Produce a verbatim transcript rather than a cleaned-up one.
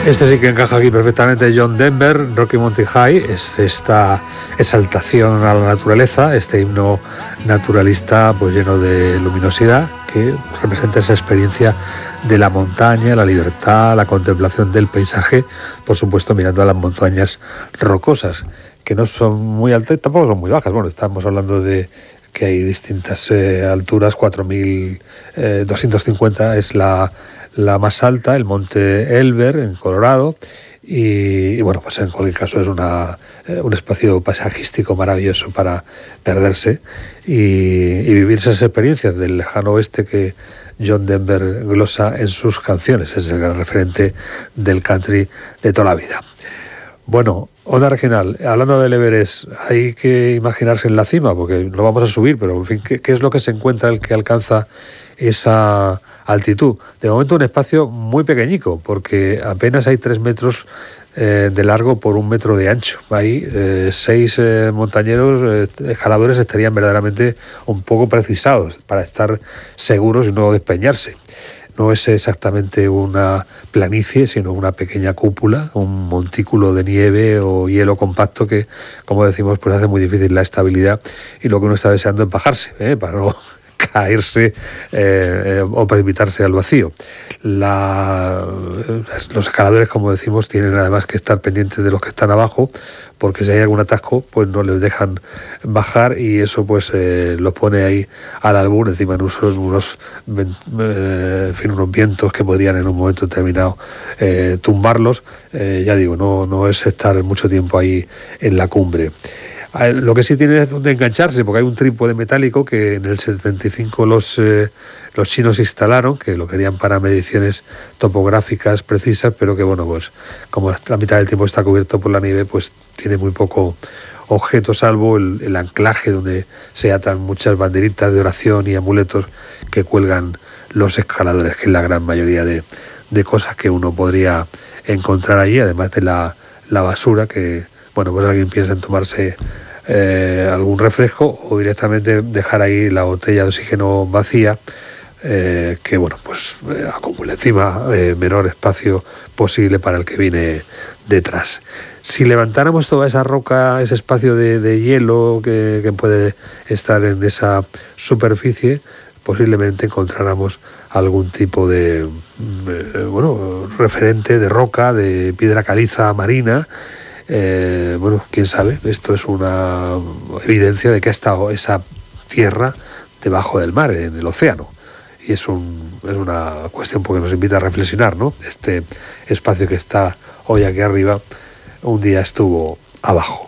Este sí que encaja aquí perfectamente. John Denver, Rocky Mountain High, es esta exaltación a la naturaleza, este himno naturalista pues lleno de luminosidad que representa esa experiencia de la montaña, la libertad, la contemplación del paisaje, por supuesto mirando a las montañas rocosas, que no son muy altas, tampoco son muy bajas. Bueno, estamos hablando de que hay distintas eh, alturas, cuatro mil doscientos cincuenta es la, la más alta, el monte Elber en Colorado, y, y bueno, pues en cualquier caso es una, eh, un espacio paisajístico maravilloso para perderse y, y vivir esas experiencias del lejano oeste que John Denver glosa en sus canciones. Es el gran referente del country de toda la vida. Bueno, onda regional, hablando del Everest, hay que imaginarse en la cima, porque lo vamos a subir, pero en fin, ¿qué, qué es lo que se encuentra el que alcanza esa altitud? De momento un espacio muy pequeñico, porque apenas hay tres metros eh, de largo por un metro de ancho. Ahí eh, seis eh, montañeros, eh, escaladores estarían verdaderamente un poco precisados para estar seguros y no despeñarse. No es exactamente una planicie, sino una pequeña cúpula, un montículo de nieve o hielo compacto que, como decimos, pues hace muy difícil la estabilidad y lo que uno está deseando es bajarse, ¿eh? para no caerse eh, o precipitarse al vacío. La, los escaladores, como decimos, tienen además que estar pendientes de los que están abajo, porque si hay algún atasco, pues no les dejan bajar y eso pues eh, los pone ahí al albur, encima en unos, unos, eh, en fin, unos vientos que podrían en un momento determinado eh, tumbarlos. Eh, ya digo, no, no es estar mucho tiempo ahí en la cumbre. Lo que sí tiene es donde engancharse, porque hay un trípode metálico que en el setenta y cinco los, eh, los chinos instalaron, que lo querían para mediciones topográficas precisas, pero que bueno, pues como la mitad del tiempo está cubierto por la nieve, pues tiene muy poco objeto, salvo el, el anclaje donde se atan muchas banderitas de oración y amuletos que cuelgan los escaladores, que es la gran mayoría de, de cosas que uno podría encontrar allí, además de la, la basura que, bueno, pues alguien piensa en tomarse Eh, algún refresco o directamente dejar ahí la botella de oxígeno vacía, eh, que bueno, pues eh, acumula encima eh, menor espacio posible para el que viene detrás. Si levantáramos toda esa roca, ese espacio de, de hielo que, que puede estar en esa superficie, posiblemente encontráramos algún tipo de eh, bueno, referente de roca, de piedra caliza marina. Eh, bueno, quién sabe, esto es una evidencia de que ha estado esa tierra debajo del mar, en el océano, y es, un, es una cuestión porque nos invita a reflexionar, ¿no? Este espacio que está hoy aquí arriba, un día estuvo abajo.